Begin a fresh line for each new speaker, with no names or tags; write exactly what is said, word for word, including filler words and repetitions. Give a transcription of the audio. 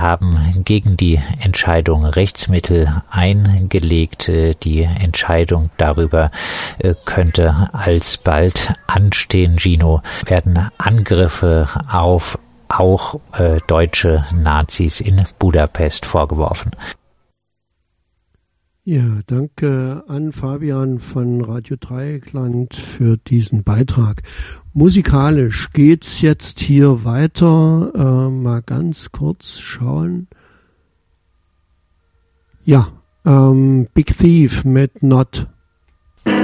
haben gegen die Entscheidung Rechtsmittel eingelegt. Die Entscheidung darüber könnte alsbald anstehen. Gino, werden Angriffe auf auch äh, deutsche Nazis in Budapest vorgeworfen.
Ja, danke an Fabian von Radio Dreieckland für diesen Beitrag. Musikalisch geht's jetzt hier weiter. Äh, mal ganz kurz schauen. Ja, ähm, Big Thief mit Not